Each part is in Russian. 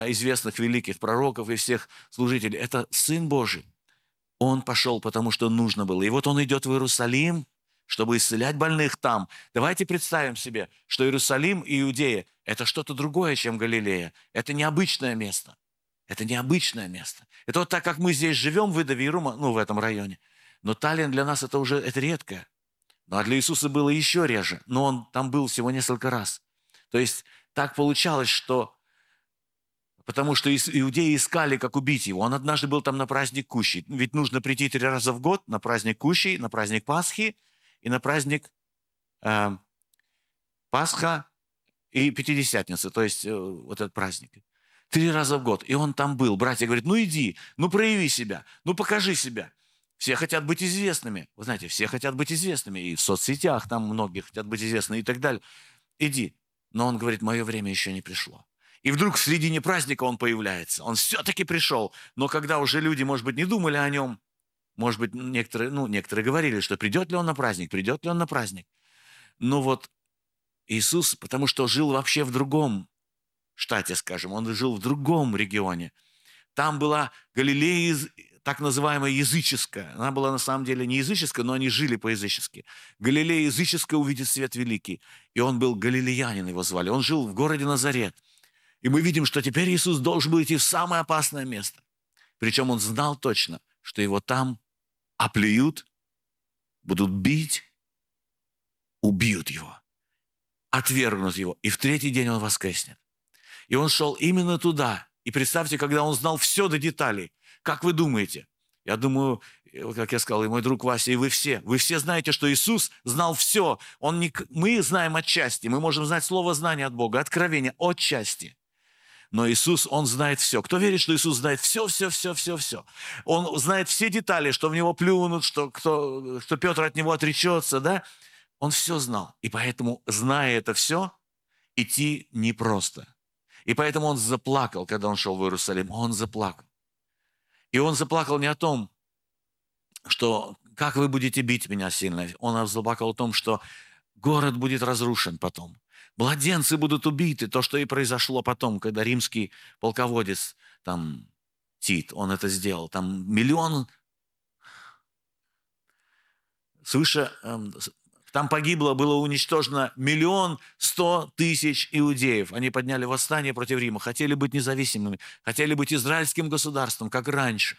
известных великих пророков и всех служителей. Это Сын Божий. Он пошел, потому что нужно было. И вот он идет в Иерусалим, чтобы исцелять больных там. Давайте представим себе, что Иерусалим и Иудея – это что-то другое, чем Галилея. Это необычное место. Это необычное место. Это вот так, как мы здесь живем в Идавирума, в этом районе. Но Таллин для нас это редкое. Ну, а для Иисуса было еще реже. Но он там был всего несколько раз. То есть так получалось, что потому что иудеи искали, как убить его. Он однажды был там на праздник Кущи. Ведь нужно прийти 3 раза в год на праздник Кущи, на праздник Пасхи и на праздник э, Пасха и Пятидесятницы, то есть вот этот праздник. 3 раза в год. И он там был. Братья говорят, ну иди, ну прояви себя, ну покажи себя. Все хотят быть известными. Вы знаете, все хотят быть известными. И в соцсетях там многие хотят быть известны и так далее. Иди. Но он говорит, мое время еще не пришло. И вдруг в середине праздника он появляется. Он все-таки пришел. Но когда уже люди, может быть, не думали о нем, может быть, некоторые говорили, что придет ли он на праздник, придет ли он на праздник. Но вот Иисус, потому что жил вообще в другом штате, скажем, он жил в другом регионе. Там была Галилея, так называемая языческая. Она была на самом деле не языческая, но они жили по-язычески. Галилея языческая увидит свет великий. И он был галилеянин, его звали. Он жил в городе Назарет. И мы видим, что теперь Иисус должен был идти в самое опасное место. Причем он знал точно, что его там оплюют, будут бить, убьют его, отвергнут его. И в 3-й день он воскреснет. И он шел именно туда. И представьте, когда он знал все до деталей. Как вы думаете? Я думаю, как я сказал, и мой друг Вася, и вы все знаете, что Иисус знал все. Мы знаем отчасти, мы можем знать слово знания от Бога, откровение отчасти. Но Иисус, Он знает все. Кто верит, что Иисус знает все? Он знает все детали, что в Него плюнут, что Петр от Него отречется, да? Он все знал. И поэтому, зная это все, идти непросто. И поэтому он заплакал, когда он шел в Иерусалим. Он заплакал. И он заплакал не о том, что «как вы будете бить меня сильно». Он заплакал о том, что город будет разрушен потом. Младенцы будут убиты. То, что и произошло потом, когда римский полководец, там, Тит, он это сделал. Там свыше, там было уничтожено 1 100 000 иудеев. Они подняли восстание против Рима, хотели быть независимыми, хотели быть израильским государством, как раньше.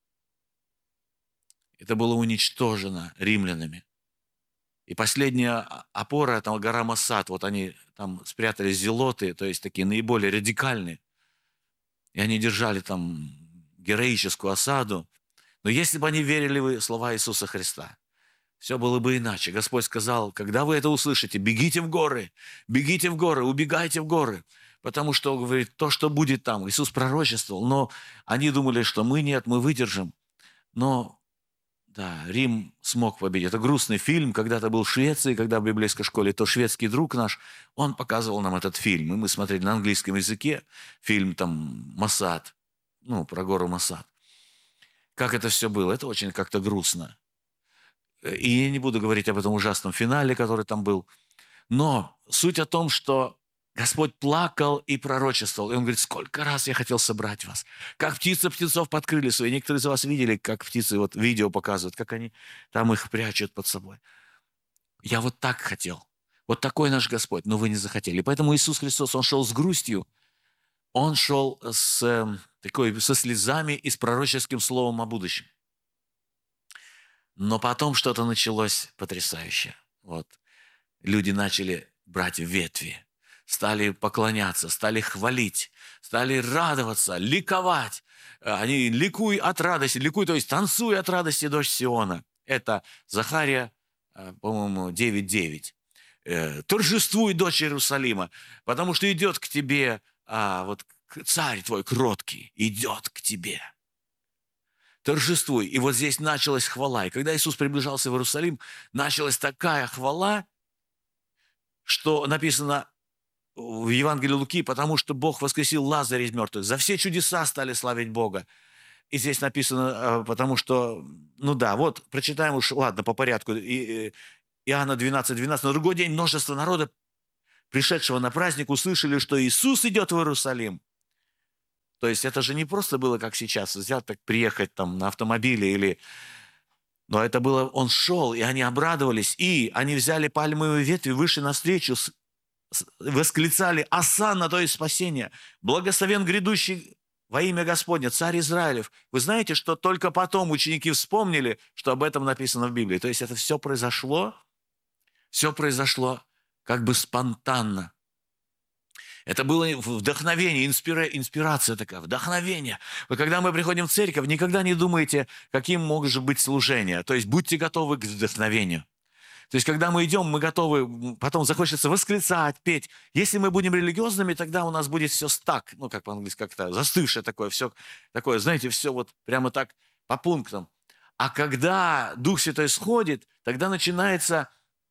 Это было уничтожено римлянами. И последняя опора, там гора Массад, вот они там спрятались зелоты, то есть такие наиболее радикальные. И они держали там героическую осаду. Но если бы они верили в слова Иисуса Христа, все было бы иначе. Господь сказал, когда вы это услышите, бегите в горы, убегайте в горы. Потому что, говорит, то, что будет там, Иисус пророчествовал, но они думали, что мы выдержим. Но да, Рим смог победить. Это грустный фильм. Когда-то был в Швеции, когда в библейской школе, то шведский друг наш, он показывал нам этот фильм. И мы смотрели на английском языке фильм там «Масад», про гору Масад. Как это все было? Это очень как-то грустно. И я не буду говорить об этом ужасном финале, который там был. Но суть о том, что Господь плакал и пророчествовал. И Он говорит, сколько раз я хотел собрать вас. Как птицы птенцов под крылья свои. Некоторые из вас видели, как птицы, вот видео показывают, как они там их прячут под собой. Я вот так хотел. Вот такой наш Господь, но вы не захотели. Поэтому Иисус Христос, Он шел с грустью, Он шел со слезами и с пророческим словом о будущем. Но потом что-то началось потрясающее. Вот. Люди начали брать ветви, стали поклоняться, стали хвалить, стали радоваться, ликовать. Они ликуй от радости, то есть танцуй от радости, дочь Сиона. Это Захария, по-моему, 9:9. Торжествуй, дочь Иерусалима, потому что идет к тебе, царь твой кроткий, идет к тебе. Торжествуй. И вот здесь началась хвала. И когда Иисус приближался в Иерусалим, началась такая хвала, что написано в Евангелии Луки, потому что Бог воскресил Лазаря из мертвых. За все чудеса стали славить Бога. И здесь написано, потому что, вот, прочитаем уж, ладно, по порядку. Иоанна 12:12. На другой день множество народа, пришедшего на праздник, услышали, что Иисус идет в Иерусалим. То есть это же не просто было, как сейчас, взять так, приехать там на автомобиле или... Но это было, он шел, и они обрадовались, и они взяли пальмовые ветви, вышли навстречу, восклицали «Осанна», то есть спасение, «Благословен грядущий во имя Господне, царь Израилев». Вы знаете, что только потом ученики вспомнили, что об этом написано в Библии. То есть это все произошло как бы спонтанно. Это было вдохновение, инспирация такая, вдохновение. Вот когда мы приходим в церковь, никогда не думайте, каким может быть служение. То есть будьте готовы к вдохновению. То есть, когда мы идем, мы готовы, потом захочется восклицать, петь. Если мы будем религиозными, тогда у нас будет все стак, ну, как по-английски, как-то застывшее такое, все такое, знаете, все вот прямо так по пунктам. А когда Дух Святой сходит, тогда начинается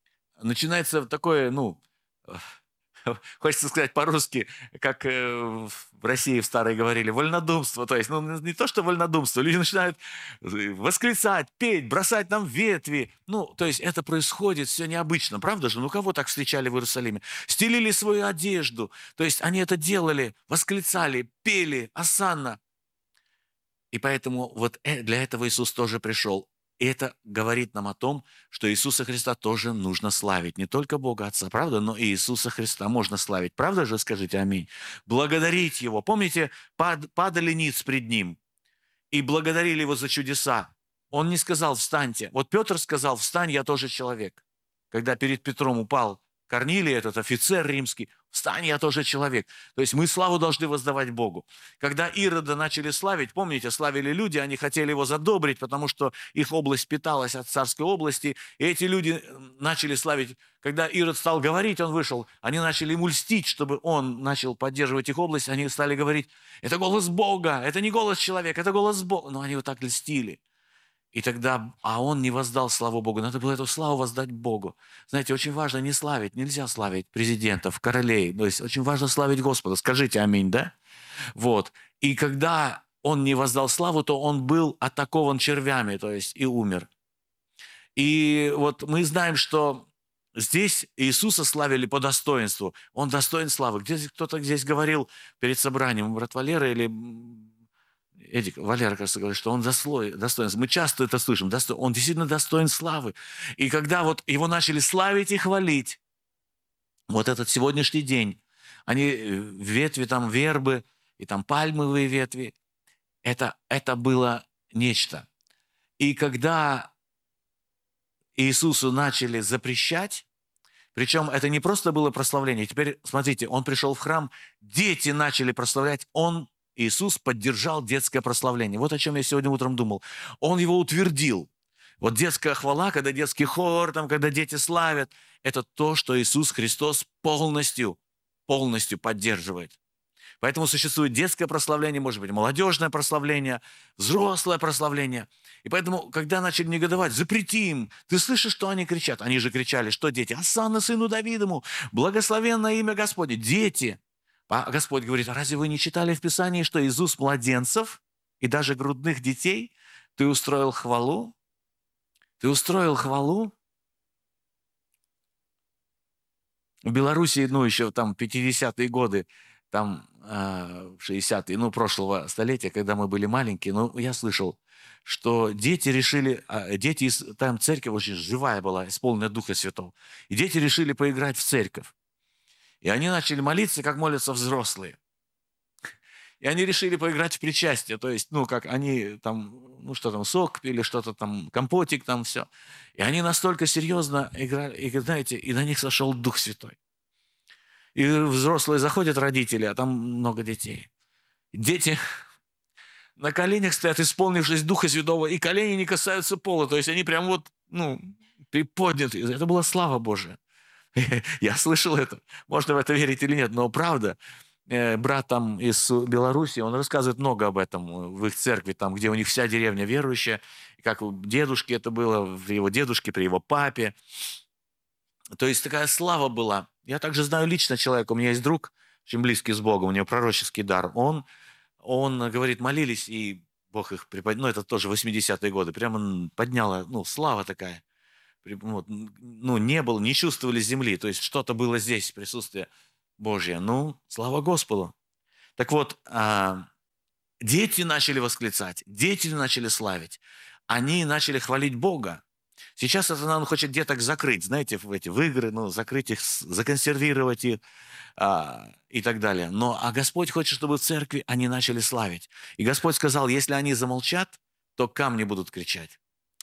такое, ну, хочется сказать по-русски, как в России в старой говорили, вольнодумство. То есть, ну, не то, что вольнодумство, люди начинают восклицать, петь, бросать нам ветви. Ну, то есть, это происходит все необычно, правда же? Ну, кого так встречали в Иерусалиме? Стелили свою одежду. То есть, они это делали, восклицали, пели, осанна. И поэтому вот для этого Иисус тоже пришел. И это говорит нам о том, что Иисуса Христа тоже нужно славить. Не только Бога Отца, правда, но и Иисуса Христа можно славить. Правда же? Скажите аминь. Благодарить Его. Помните, падали ниц пред Ним и благодарили Его за чудеса. Он не сказал «встаньте». Вот Петр сказал «встань, я тоже человек». Когда перед Петром упал Корнилий, этот офицер римский, «встань, я тоже человек». То есть мы славу должны воздавать Богу. Когда Ирода начали славить, помните, славили люди, они хотели его задобрить, потому что их область питалась от царской области, и эти люди начали славить. Когда Ирод стал говорить, он вышел, они начали ему льстить, чтобы он начал поддерживать их область, они стали говорить, это голос Бога, это не голос человека, это голос Бога. Но они вот так льстили. И тогда, а он не воздал славу Богу. Надо было эту славу воздать Богу. Знаете, очень важно не славить, нельзя славить президентов, королей. То есть очень важно славить Господа. Скажите аминь, да? Вот. И когда он не воздал славу, то он был атакован червями, то есть и умер. И вот мы знаем, что здесь Иисуса славили по достоинству. Он достоин славы. Кто-то здесь говорил перед собранием, брат Валера или Эдик, Валера, кажется, говорит, что он достоин. Мы часто это слышим. Он действительно достоин славы. И когда вот его начали славить и хвалить, вот этот сегодняшний день, они ветви там вербы и там пальмовые ветви, это было нечто. И когда Иисусу начали запрещать, причем это не просто было прославление. Теперь, смотрите, он пришел в храм, дети начали прославлять, Иисус поддержал детское прославление. Вот о чем я сегодня утром думал. Он его утвердил. Вот детская хвала, когда детский хор, там, когда дети славят, это то, что Иисус Христос полностью поддерживает. Поэтому существует детское прославление, может быть, молодежное прославление, взрослое прославление. И поэтому, когда начали негодовать, запретим. Ты слышишь, что они кричат? Они же кричали, что дети? «Осанна сыну Давидову, благословенное имя Господне». Дети. А Господь говорит, а разве вы не читали в Писании, что из уст младенцев и даже грудных детей ты устроил хвалу? Ты устроил хвалу? В Белоруссии, ну, еще там 50-е годы, там 60-е, ну, прошлого столетия, когда мы были маленькие, ну, я слышал, что дети решили, там церковь очень живая была, исполненная Духа Святого, и дети решили поиграть в церковь. И они начали молиться, как молятся взрослые. И они решили поиграть в причастие. То есть, ну, как они там, ну, что там, сок пили, что-то там, компотик там, все. И они настолько серьезно играли, и, знаете, и на них сошел Дух Святой. И взрослые заходят, родители, а там много детей. Дети на коленях стоят, исполнившись Духа Святого, и колени не касаются пола. То есть они прям вот, ну, приподняты. Это была слава Божия. Я слышал это. Можно в это верить или нет, но правда. Брат там из Беларуси, он рассказывает много об этом в их церкви, там, где у них вся деревня верующая, как у дедушки это было, при его дедушке, при его папе. То есть такая слава была. Я также знаю лично человека, у меня есть друг, очень близкий с Богом, у него пророческий дар. Он говорит, молились, и Бог их приподнял, ну, это тоже 80-е годы, прямо подняла, ну, слава такая. Вот, ну, не чувствовали земли, то есть что-то было здесь, присутствие Божье. Ну, слава Господу. Так вот, дети начали восклицать, дети начали славить. Они начали хвалить Бога. Сейчас сатана хочет деток закрыть, знаете, в игры, ну, закрыть их, законсервировать их и так далее. А Господь хочет, чтобы в церкви они начали славить. И Господь сказал, если они замолчат, то камни будут кричать.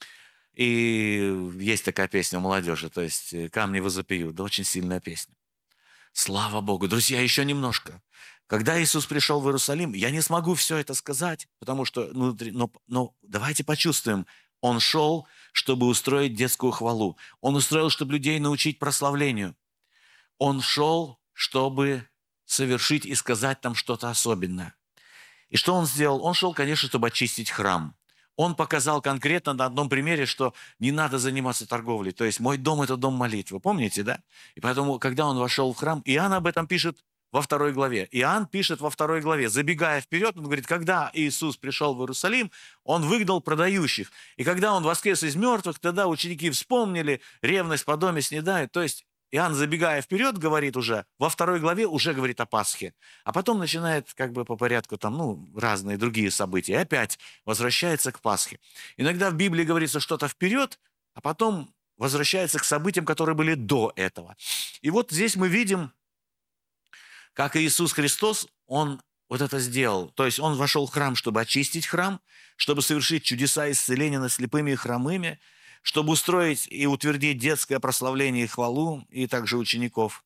И есть такая песня у молодежи, то есть «Камни возопьют». Да, очень сильная песня. Слава Богу. Друзья, еще немножко. Когда Иисус пришел в Иерусалим, я не смогу все это сказать, потому что, но давайте почувствуем, Он шел, чтобы устроить детскую хвалу. Он устроил, чтобы людей научить прославлению. Он шел, чтобы совершить и сказать там что-то особенное. И что Он сделал? Он шел, конечно, чтобы очистить храм. Он показал конкретно на одном примере, что не надо заниматься торговлей. То есть мой дом – это дом молитвы. Помните, да? И поэтому, когда он вошел в храм, Иоанн об этом пишет во 2 главе. Иоанн пишет во 2 главе, забегая вперед, он говорит, когда Иисус пришел в Иерусалим, он выгнал продающих. И когда он воскрес из мертвых, тогда ученики вспомнили, ревность по доме снедает. То есть Иоанн, забегая вперед, говорит уже, во 2 главе уже говорит о Пасхе. А потом начинает как бы по порядку там, разные другие события. И опять возвращается к Пасхе. Иногда в Библии говорится что-то вперед, а потом возвращается к событиям, которые были до этого. И вот здесь мы видим, как Иисус Христос, Он вот это сделал. То есть Он вошел в храм, чтобы очистить храм, чтобы совершить чудеса исцеления над слепыми и хромыми, чтобы устроить и утвердить детское прославление и хвалу, и также учеников.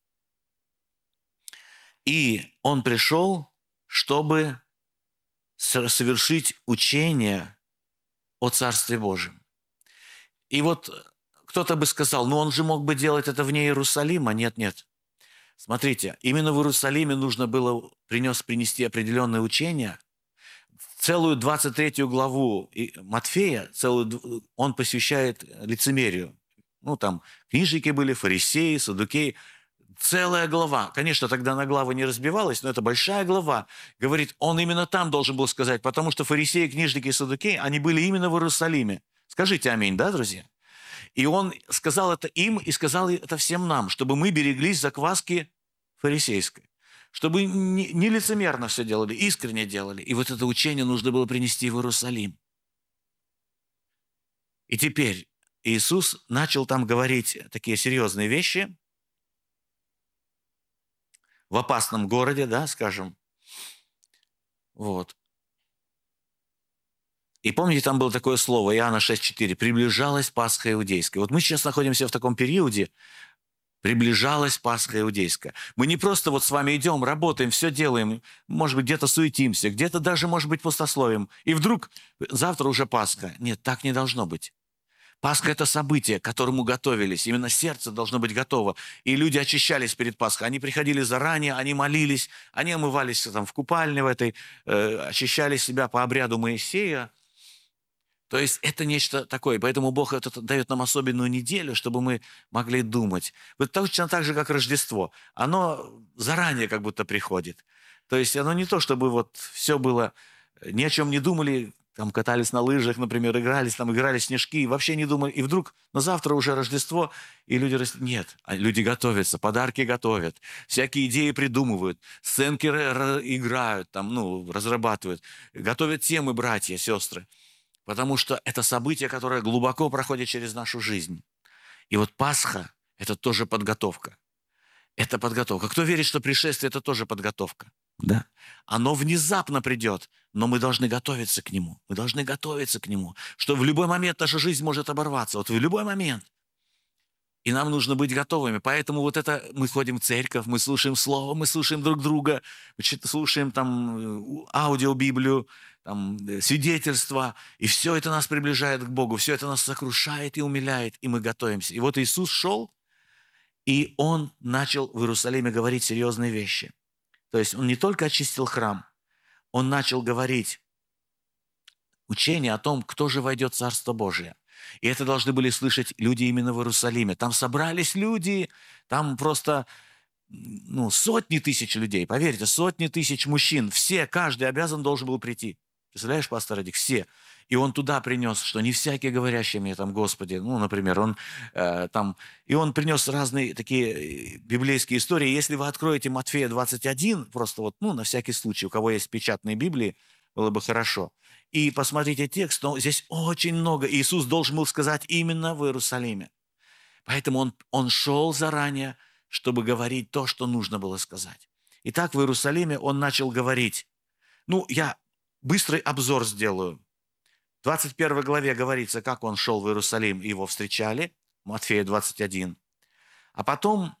И Он пришел, чтобы совершить учение о Царстве Божьем. И вот кто-то бы сказал, Он же мог бы делать это вне Иерусалима. Нет, нет. Смотрите, именно в Иерусалиме нужно было принести определенное учение. Целую 23 главу Матфея, он посвящает лицемерию. Там книжники были, фарисеи, саддукеи. Целая глава. Конечно, тогда на главы не разбивалась, но это большая глава. Говорит, он именно там должен был сказать, потому что фарисеи, книжники и саддукеи, они были именно в Иерусалиме. Скажите аминь, да, друзья? И он сказал это им и сказал это всем нам, чтобы мы береглись закваски фарисейской. Чтобы не лицемерно все делали, искренне делали. И вот это учение нужно было принести в Иерусалим. И теперь Иисус начал там говорить такие серьезные вещи в опасном городе, да, скажем. Вот. И помните, там было такое слово, Иоанна 6,4, «Приближалась Пасха иудейская». Вот мы сейчас находимся в таком периоде, приближалась Пасха иудейская. Мы не просто вот с вами идем, работаем, все делаем, может быть, где-то суетимся, где-то даже, может быть, пустословим, и вдруг завтра уже Пасха. Нет, так не должно быть. Пасха – это событие, к которому готовились. Именно сердце должно быть готово. И люди очищались перед Пасхой. Они приходили заранее, они молились, они омывались там в купальне в этой, очищали себя по обряду Моисея. То есть это нечто такое. Поэтому Бог дает нам особенную неделю, чтобы мы могли думать. Вот точно так же, как Рождество. Оно заранее как будто приходит. То есть оно не то, чтобы вот все было, ни о чем не думали, там катались на лыжах, например, играли снежки, вообще не думали. И вдруг на завтра уже Рождество, и люди... Нет, люди готовятся, подарки готовят, всякие идеи придумывают, сценки играют, разрабатывают, готовят темы братья, сестры. Потому что это событие, которое глубоко проходит через нашу жизнь. И вот Пасха – это тоже подготовка. Это подготовка. Кто верит, что пришествие – это тоже подготовка? Да. Оно внезапно придет, но мы должны готовиться к нему. Мы должны готовиться к нему, что в любой момент наша жизнь может оборваться. Вот в любой момент. И нам нужно быть готовыми. Поэтому вот это мы ходим в церковь, мы слушаем Слово, мы слушаем друг друга, слушаем там аудиобиблию, свидетельства. И все это нас приближает к Богу, все это нас сокрушает и умиляет, и мы готовимся. И вот Иисус шел, и Он начал в Иерусалиме говорить серьезные вещи. То есть Он не только очистил храм, Он начал говорить учение о том, кто же войдет в Царство Божие. И это должны были слышать люди именно в Иерусалиме. Там собрались люди, там просто сотни тысяч людей, поверьте, сотни тысяч мужчин. Все, каждый обязан должен был прийти. Представляешь, пастор Радик, все. И он туда принес, что не всякий говорящий мне там, Господи, например, он и он принес разные такие библейские истории. Если вы откроете Матфея 21, просто на всякий случай, у кого есть печатные Библии, было бы хорошо. И посмотрите текст, но здесь очень много. Иисус должен был сказать именно в Иерусалиме. Поэтому он шел заранее, чтобы говорить то, что нужно было сказать. Итак, в Иерусалиме он начал говорить. Я быстрый обзор сделаю. В 21 главе говорится, как он шел в Иерусалим, и его встречали. Матфея 21. А потом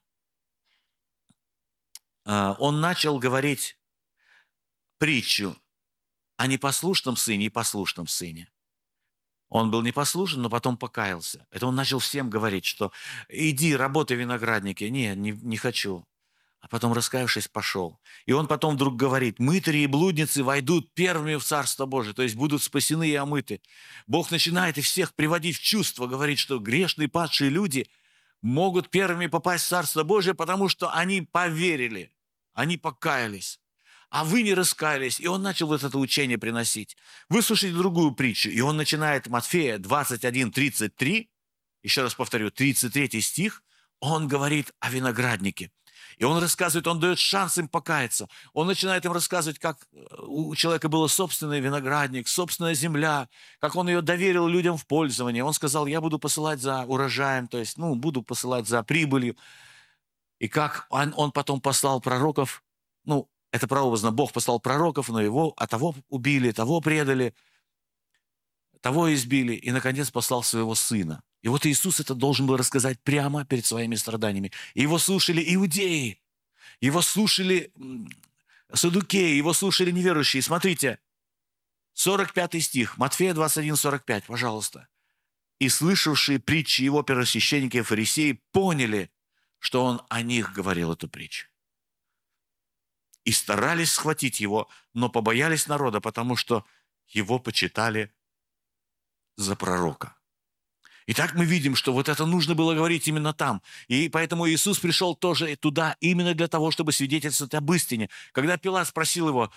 он начал говорить притчу о непослушном сыне и послушном сыне. Он был непослушен, но потом покаялся. Это он начал всем говорить, что иди, работай в винограднике. Не хочу. А потом, раскаявшись, пошел. И он потом вдруг говорит, мытари и блудницы войдут первыми в Царство Божие, то есть будут спасены и омыты. Бог начинает их всех приводить в чувство, говорит, что грешные, падшие люди могут первыми попасть в Царство Божие, потому что они поверили, они покаялись. А вы не раскаялись. И он начал вот это учение приносить. Выслушайте другую притчу. И он начинает Матфея 21:33, еще раз повторю, 33 стих, он говорит о винограднике. И он рассказывает, он дает шанс им покаяться. Он начинает им рассказывать, как у человека был собственный виноградник, собственная земля, как он ее доверил людям в пользование. Он сказал, я буду посылать за урожаем, то есть, буду посылать за прибылью. И как он потом послал пророков, это прообразно, Бог послал пророков, но его, того убили, того предали, того избили, и, наконец, послал своего сына. И вот Иисус это должен был рассказать прямо перед своими страданиями. И его слушали иудеи, его слушали саддукеи, его слушали неверующие. Смотрите, 45 стих, Матфея 21:45, пожалуйста. «И слышавшие притчи его первосвященники и фарисеи поняли, что он о них говорил эту притчу. И старались схватить его, но побоялись народа, потому что его почитали за пророка». Итак, мы видим, что вот это нужно было говорить именно там. И поэтому Иисус пришел тоже туда именно для того, чтобы свидетельствовать об истине. Когда Пилат спросил его,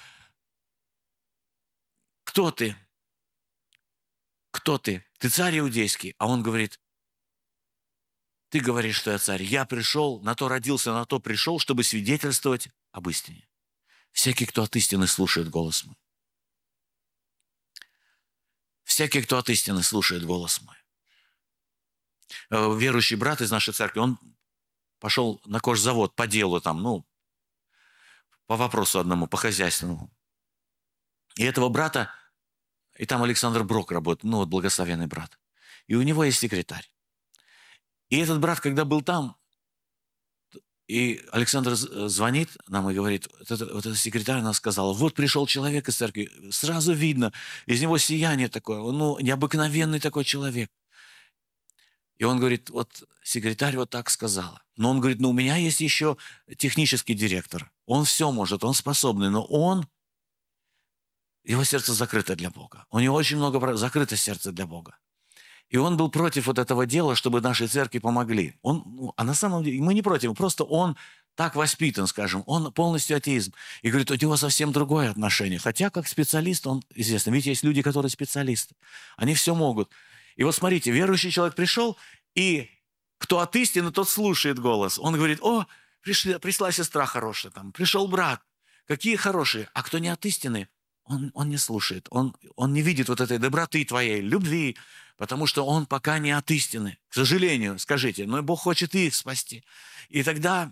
кто ты? Кто ты? Ты царь иудейский? А он говорит, ты говоришь, что я царь. Я пришел, на то родился, на то пришел, чтобы свидетельствовать об истине. Всякий, кто от истины слушает голос мой. Всякий, кто от истины слушает голос мой. Верующий брат из нашей церкви, он пошел на кожзавод по делу там, по вопросу одному, по хозяйственному. И этого брата, и там Александр Брок работает, благословенный брат. И у него есть секретарь. И этот брат, когда был там, и Александр звонит нам и говорит, вот эта секретарь она сказала, вот пришел человек из церкви, сразу видно, из него сияние такое, необыкновенный такой человек. И он говорит, вот секретарь вот так сказала. Но он говорит, у меня есть еще технический директор. Он все может, он способный, но его сердце закрыто для Бога. У него очень много закрыто сердце для Бога. И он был против вот этого дела, чтобы нашей церкви помогли. А на самом деле мы не против, просто он так воспитан, скажем, он полностью атеизм. И говорит, у него совсем другое отношение. Хотя как специалист он известен. Ведь есть люди, которые специалисты. Они все могут. И вот смотрите, верующий человек пришел, и кто от истины, тот слушает голос. Он говорит, пришла сестра хорошая, пришел брат, какие хорошие. А кто не от истины, он не слушает, он не видит вот этой доброты твоей, любви, потому что он пока не от истины. К сожалению, скажите, но Бог хочет их спасти. И тогда,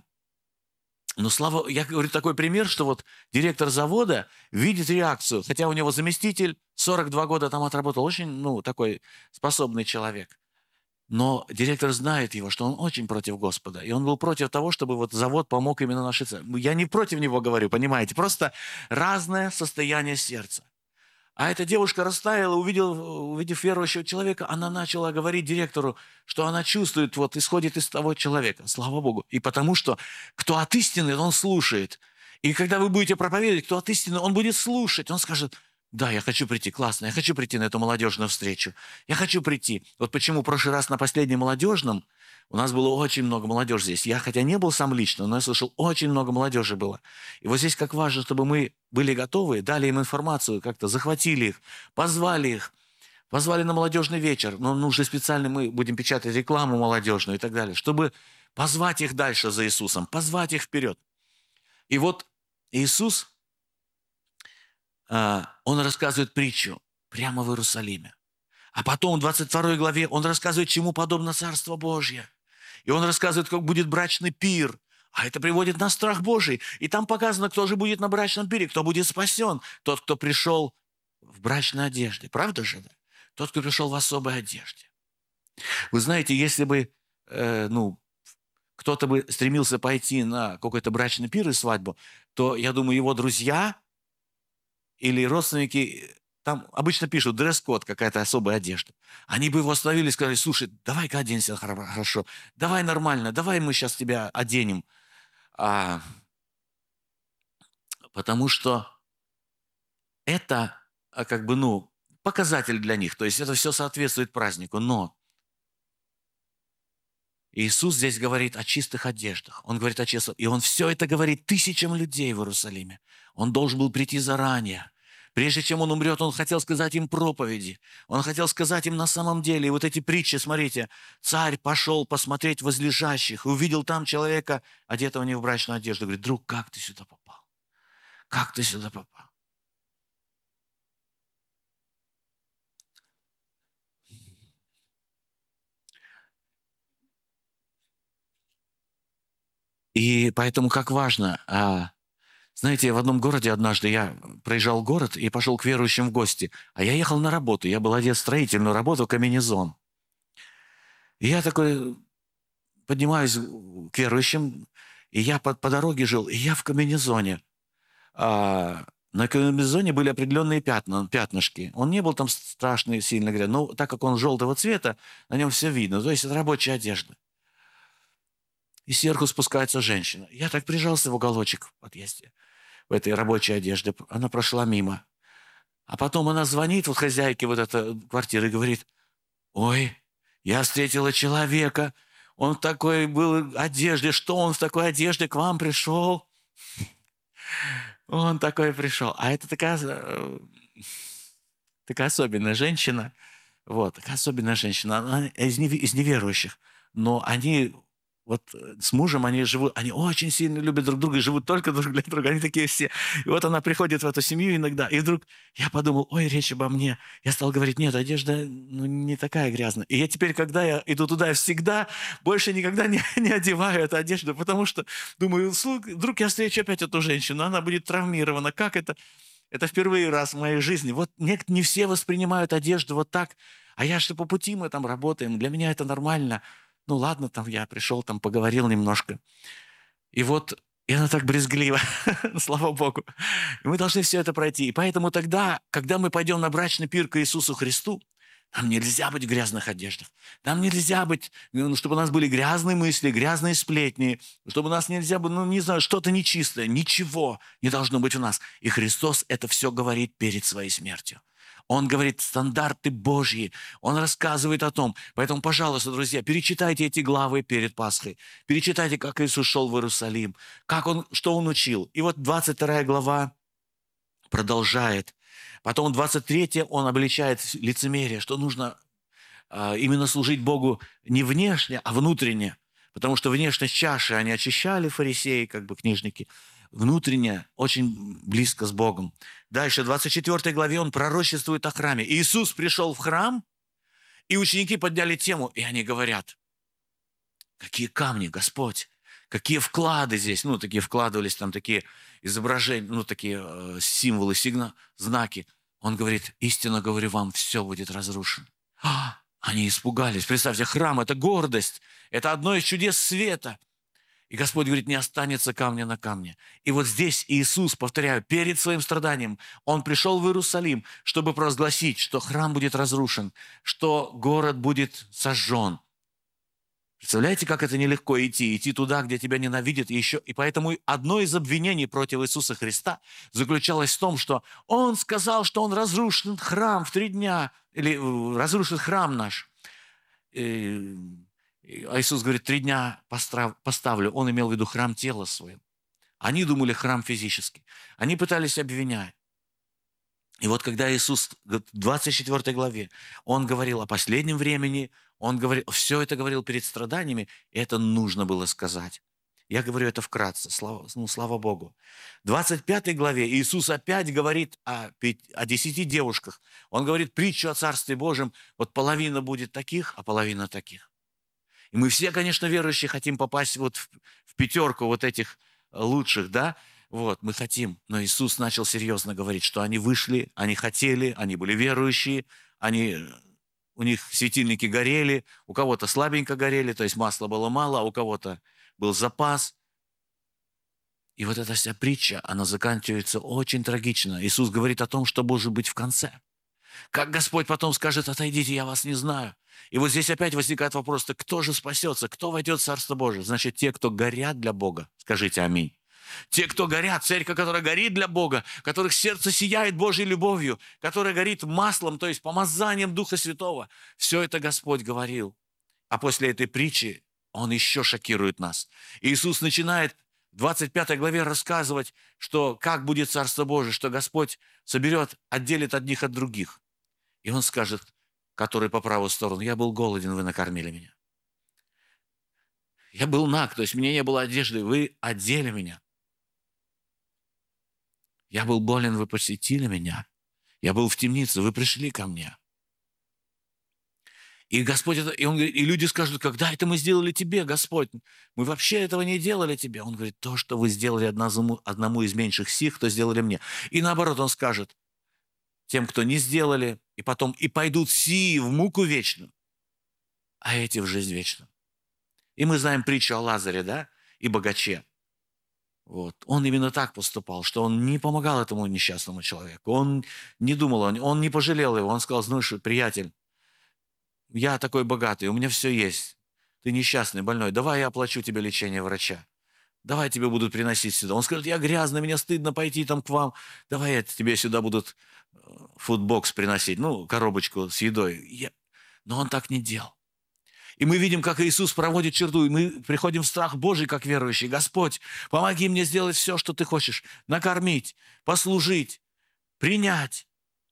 я говорю такой пример, что вот директор завода видит реакцию, хотя у него заместитель 42 года там отработал, очень, такой способный человек. Но директор знает его, что он очень против Господа. И он был против того, чтобы вот завод помог именно нашей церкви. Я не против него говорю, понимаете? Просто разное состояние сердца. А эта девушка растаяла, увидев верующего человека, она начала говорить директору, что она чувствует, исходит из того человека. Слава Богу. И потому что кто от истины, он слушает. И когда вы будете проповедовать, кто от истины, он будет слушать. Он скажет, да, я хочу прийти, классно, я хочу прийти на эту молодежную встречу. Я хочу прийти. Вот почему в прошлый раз на последнем молодежном у нас было очень много молодежи здесь. Я хотя не был сам лично, но я слышал, очень много молодежи было. И вот здесь как важно, чтобы мы были готовы, дали им информацию, как-то захватили их, позвали на молодежный вечер. Но уже специально мы будем печатать рекламу молодежную и так далее, чтобы позвать их дальше за Иисусом, позвать их вперед. И вот Иисус он рассказывает притчу прямо в Иерусалиме. А потом в 22 главе он рассказывает, чему подобно Царство Божье. И он рассказывает, как будет брачный пир. А это приводит на страх Божий. И там показано, кто же будет на брачном пире, кто будет спасен. Тот, кто пришел в брачной одежде. Правда же? Да? Тот, кто пришел в особой одежде. Вы знаете, если бы кто-то бы стремился пойти на какой-то брачный пир и свадьбу, то, я думаю, его друзья или родственники, там обычно пишут дресс-код, какая-то особая одежда. Они бы его остановили и сказали: слушай, давай-ка оденься хорошо, давай нормально, давай мы сейчас тебя оденем. Потому что это показатель для них. То есть это все соответствует празднику. Но Иисус здесь говорит о чистых одеждах. Он говорит о чистых. И Он все это говорит тысячам людей в Иерусалиме. Он должен был прийти заранее. Прежде чем Он умрет, Он хотел сказать им проповеди. Он хотел сказать им на самом деле. И вот эти притчи, смотрите. Царь пошел посмотреть возлежащих и увидел там человека, одетого не в брачную одежду. Говорит: друг, как ты сюда попал? Как ты сюда попал? И поэтому как важно. Знаете, в одном городе однажды я проезжал город и пошел к верующим в гости. А я ехал на работу. Я был одет в строительную работу, комбинезон. И я такой поднимаюсь к верующим, и я по дороге жил, и я в комбинезоне. На комбинезоне были определенные пятнышки. Он не был там страшный, сильно грязный, но так как он желтого цвета, на нем все видно. То есть это рабочая одежда. И сверху спускается женщина. Я так прижался в уголочек в подъезде, в этой рабочей одежде. Она прошла мимо. А потом она звонит вот хозяйке вот этой квартиры и говорит: ой, я встретила человека, он в такой был одежде, что он в такой одежде к вам пришел? Он такой пришел. А это такая особенная женщина, вот, такая особенная женщина, она из неверующих, но они с мужем, они живут, они очень сильно любят друг друга и живут только друг для друга, они такие все. И вот она приходит в эту семью иногда, и вдруг я подумал: ой, речь обо мне. Я стал говорить: нет, одежда не такая грязная. И я теперь, когда я иду туда, я всегда больше никогда не одеваю эту одежду, потому что думаю: вдруг я встречу опять эту женщину, она будет травмирована. Как это? Это впервые раз в моей жизни. Вот не все воспринимают одежду вот так. А я что, по пути мы там работаем, для меня это нормально. Ну ладно, там я пришел, там поговорил немножко. И она так брезгливо, слава Богу. И мы должны все это пройти. И поэтому тогда, когда мы пойдем на брачный пир к Иисусу Христу, нам нельзя быть в грязных одеждах. Нам нельзя быть, чтобы у нас были грязные мысли, грязные сплетни, чтобы у нас нельзя было, не знаю, что-то нечистое. Ничего не должно быть у нас. И Христос это все говорит перед своей смертью. Он говорит стандарты Божьи. Он рассказывает о том. Поэтому, пожалуйста, друзья, перечитайте эти главы перед Пасхой. Перечитайте, как Иисус шел в Иерусалим, что Он учил. И вот 22 глава продолжает. Потом 23 он обличает лицемерие, что нужно именно служить Богу не внешне, а внутренне. Потому что внешность чаши они очищали, фарисеи, книжники. Внутренне очень близко с Богом. Дальше, в 24 главе он пророчествует о храме. Иисус пришел в храм, и ученики подняли тему, и они говорят: какие камни, Господь, какие вклады здесь. Такие вкладывались, там такие изображения, такие символы, знаки. Он говорит: истинно говорю вам, все будет разрушено. Они испугались. Представьте, храм – это гордость. Это одно из чудес света. И Господь говорит: не останется камня на камне. И вот здесь Иисус, повторяю, перед своим страданием, Он пришел в Иерусалим, чтобы провозгласить, что храм будет разрушен, что город будет сожжен. Представляете, как это нелегко идти туда, где тебя ненавидят. И поэтому одно из обвинений против Иисуса Христа заключалось в том, что Он сказал, что Он разрушит храм в 3 дня, или разрушит храм наш. А Иисус говорит: 3 дня поставлю. Он имел в виду храм тела своего. Они думали храм физический. Они пытались обвинять. И вот когда Иисус в 24 главе, Он говорил о последнем времени, Он все это говорил перед страданиями, и это нужно было сказать. Я говорю это вкратце, слава Богу. В 25 главе Иисус опять говорит о 10 девушках. Он говорит притчу о Царстве Божьем. Вот половина будет таких, а половина таких. И мы все, конечно, верующие, хотим попасть вот в пятерку вот этих лучших, да? Вот, мы хотим. Но Иисус начал серьезно говорить, что они вышли, они хотели, они были верующие, у них светильники горели, у кого-то слабенько горели, то есть масла было мало, а у кого-то был запас. И вот эта вся притча, она заканчивается очень трагично. Иисус говорит о том, что может быть в конце. Как Господь потом скажет: отойдите, я вас не знаю. И вот здесь опять возникает вопрос: так кто же спасется, кто войдет в Царство Божие? Значит, те, кто горят для Бога. Скажите аминь. Те, кто горят, церковь, которая горит для Бога, которых сердце сияет Божьей любовью, которая горит маслом, то есть помазанием Духа Святого. Все это Господь говорил. А после этой притчи Он еще шокирует нас. Иисус начинает в 25 главе рассказывать, что как будет Царство Божие, что Господь соберет, отделит одних от других. И Он скажет, который по правую сторону: я был голоден, вы накормили меня. Я был наг, то есть мне не было одежды, вы одели меня. Я был болен, вы посетили меня. Я был в темнице, вы пришли ко мне. И Господь и Он говорит, и люди скажут: когда это мы сделали тебе, Господь? Мы вообще этого не делали тебе. Он говорит: то, что вы сделали одному из меньших сих, то сделали мне. И наоборот, Он скажет тем, кто не сделали, и потом и пойдут сии в муку вечную, а эти в жизнь вечную. И мы знаем притчу о Лазаре, да, и богаче. Вот. Он именно так поступал, что он не помогал этому несчастному человеку. Он не думал, он не пожалел его. Он сказал: знаешь, приятель, я такой богатый, у меня все есть. Ты несчастный, больной. Давай я оплачу тебе лечение врача. Давай тебе будут приносить сюда. Он скажет: я грязный, мне стыдно пойти там к вам. Давай тебе сюда будут фудбокс приносить, коробочку с едой. Но он так не делал. И мы видим, как Иисус проводит черту, и мы приходим в страх Божий, как верующие. Господь, помоги мне сделать все, что Ты хочешь. Накормить, послужить, принять.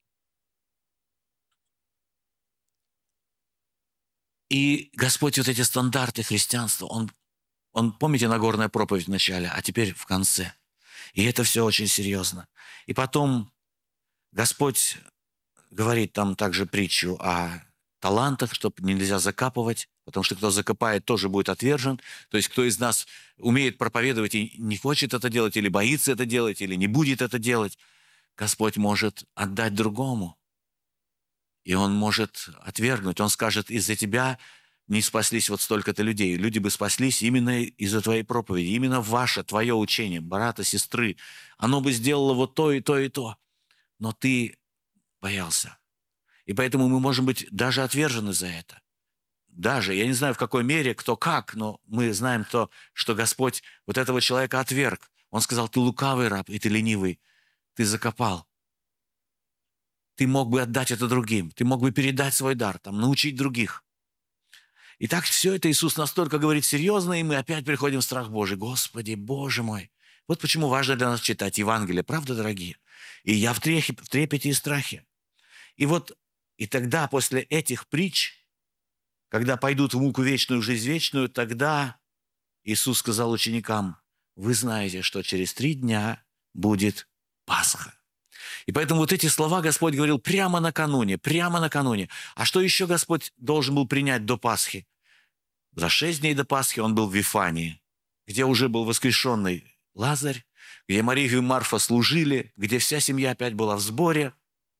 И Господь вот эти стандарты христианства, Он, помните, Нагорная проповедь в начале, а теперь в конце. И это все очень серьезно. И потом Господь говорит там также притчу о талантах, что нельзя закапывать, потому что кто закопает, тоже будет отвержен. То есть кто из нас умеет проповедовать и не хочет это делать, или боится это делать, или не будет это делать, Господь может отдать другому. И Он может отвергнуть. Он скажет: из-за тебя не спаслись вот столько-то людей. Люди бы спаслись именно из-за твоей проповеди, именно твое учение, брата, сестры. Оно бы сделало вот то и то и то. Но ты боялся. И поэтому мы можем быть даже отвержены за это. Даже, я не знаю, в какой мере, кто как, но мы знаем то, что Господь вот этого человека отверг. Он сказал: ты лукавый раб, и ты ленивый, ты закопал. Ты мог бы отдать это другим, ты мог бы передать свой дар, научить других. И так все это Иисус настолько говорит серьезно, и мы опять приходим в страх Божий. Господи, Боже мой! Вот почему важно для нас читать Евангелие, правда, дорогие? И я в трепете и страхе. И тогда, после этих притч, когда пойдут в муку вечную, жизнь вечную, тогда Иисус сказал ученикам: вы знаете, что через 3 дня будет Пасха. И поэтому вот эти слова Господь говорил прямо накануне. А что еще Господь должен был принять до Пасхи? За 6 дней до Пасхи Он был в Вифании, где уже был воскрешенный Лазарь, где Мария и Марфа служили, где вся семья опять была в сборе.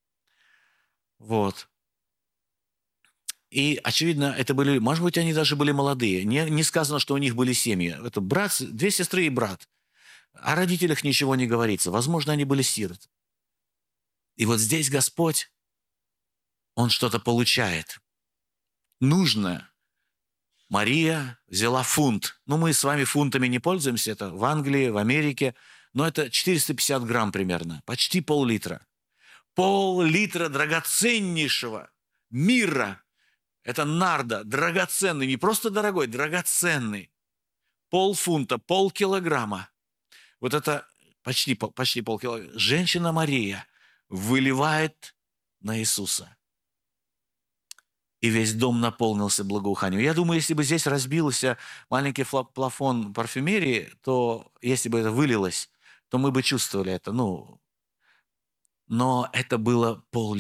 Вот. И, очевидно, это были, может быть, они даже были молодые. Не сказано, что у них были семьи. Это 2 сестры и брат. О родителях ничего не говорится. Возможно, они были сироты. И вот здесь Господь, Он что-то получает. Нужное. Мария взяла фунт. Мы с вами фунтами не пользуемся. Это в Англии, в Америке. Но это 450 грамм примерно. Почти пол-литра. Пол-литра драгоценнейшего мира. Это нарда, драгоценный, не просто дорогой, драгоценный. Полфунта, полкилограмма. Вот это почти полкилограмма. Женщина Мария выливает на Иисуса. и весь дом наполнился благоуханием. Я думаю, если бы здесь разбился маленький плафон парфюмерии, то если бы это вылилось, то мы бы чувствовали это. Ну, но это было пол